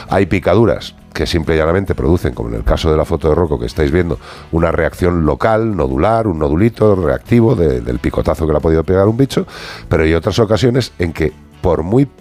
Hay picaduras que simple y llanamente producen, como en el caso de la foto de Rocco que estáis viendo, una reacción local, nodular, un nodulito reactivo del picotazo que le ha podido pegar un bicho, pero hay otras ocasiones en que por muy